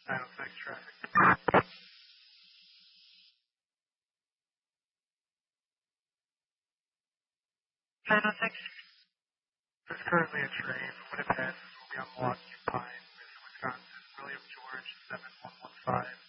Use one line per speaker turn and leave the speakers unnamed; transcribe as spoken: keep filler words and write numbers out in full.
nine oh six traffic.
nine oh six.
There's currently a train. When it passes, will be on Milwaukee Pine, Wisconsin. William George seven one one five.